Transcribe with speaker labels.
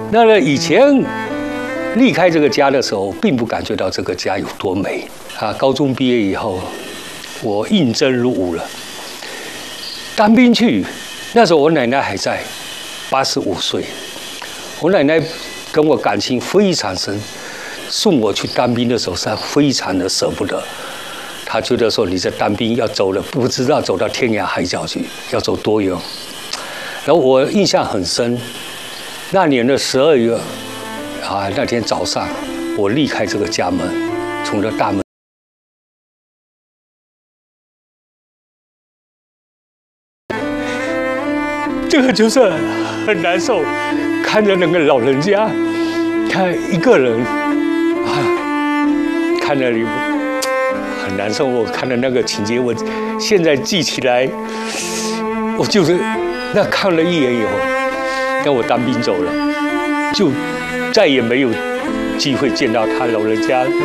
Speaker 1: 那么以前离开这个家的时候，并不感觉到这个家有多美啊。高中毕业以后，我应征入伍了，当兵去。那时候我奶奶还在，85岁。我奶奶跟我感情非常深，送我去当兵的时候是非常的舍不得。她觉得说你在当兵要走了，不知道走到天涯海角去，要走多远。然后我印象很深，那年的12月啊，那天早上我离开这个家门，从这大门。这个就是很难受，看着那个老人家，他一个人啊，看着你很难受。我看到那个情节，我现在记起来，我就是那看了一眼以后，那我当兵走了，就再也没有机会见到他老人家。